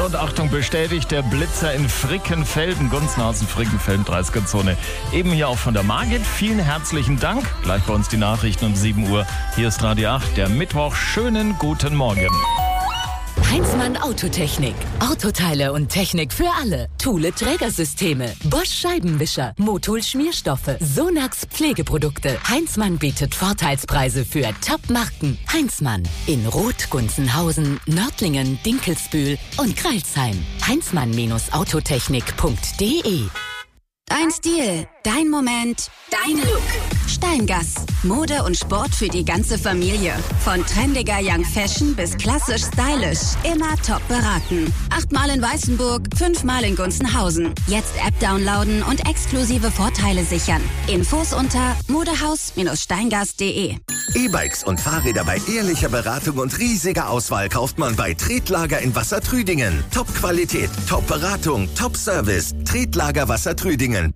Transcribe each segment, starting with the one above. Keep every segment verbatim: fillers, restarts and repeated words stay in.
So, und Achtung, bestätigt der Blitzer in Frickenfelden, Gunzenhausen, Frickenfelden, dreißiger-Zone. Eben hier auch von der Margit. Vielen herzlichen Dank. Gleich bei uns die Nachrichten um sieben Uhr. Hier ist Radio acht, der Mittwoch. Schönen guten Morgen. Heinzmann Autotechnik. Autoteile und Technik für alle. Thule Trägersysteme. Bosch Scheibenwischer. Motul Schmierstoffe. Sonax Pflegeprodukte. Heinzmann bietet Vorteilspreise für Top-Marken. Heinzmann. In Roth, Gunzenhausen, Nördlingen, Dinkelsbühl und Crailsheim. Heinzmann Autotechnik punkt de. Dein Stil, dein Moment, dein Look. Steingass. Mode und Sport für die ganze Familie. Von trendiger Young Fashion bis klassisch stylisch. Immer top beraten. Achtmal in Weißenburg, fünfmal in Gunzenhausen. Jetzt App downloaden und exklusive Vorteile sichern. Infos unter modehaus Steingass punkt de. E-Bikes und Fahrräder bei ehrlicher Beratung und riesiger Auswahl kauft man bei Tretlager in Wassertrüdingen. Top-Qualität, Top-Beratung, Top-Service. Tretlager Wassertrüdingen.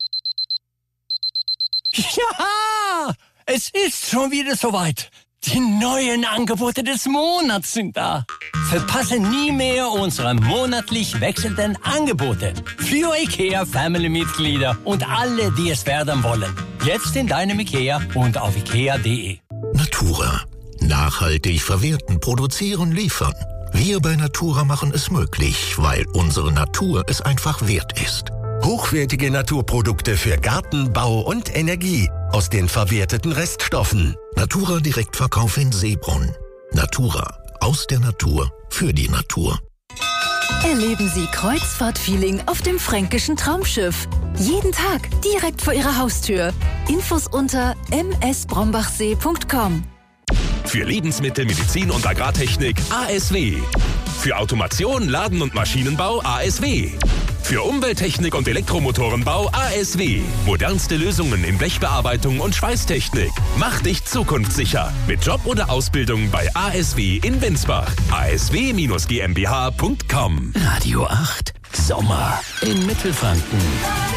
Ja, es ist schon wieder soweit. Die neuen Angebote des Monats sind da. Verpasse nie mehr unsere monatlich wechselnden Angebote. Für IKEA-Family-Mitglieder und alle, die es werden wollen. Jetzt in deinem IKEA und auf ikea punkt de. Natura. Nachhaltig verwerten, produzieren, liefern. Wir bei Natura machen es möglich, weil unsere Natur es einfach wert ist. Hochwertige Naturprodukte für Garten, Bau und Energie aus den verwerteten Reststoffen. Natura Direktverkauf in Seebrunn. Natura. Aus der Natur. Für die Natur. Erleben Sie Kreuzfahrt-Feeling auf dem fränkischen Traumschiff. Jeden Tag direkt vor Ihrer Haustür. Infos unter m s brombachsee punkt com. Für Lebensmittel, Medizin und Agrartechnik A S W. Für Automation, Laden- und Maschinenbau A S W. Für Umwelttechnik und Elektromotorenbau A S W. Modernste Lösungen in Blechbearbeitung und Schweißtechnik. Mach dich zukunftssicher mit Job oder Ausbildung bei A S W in Winsbach. a s w Bindestrich g m b h punkt com. Radio acht. Sommer in Mittelfranken.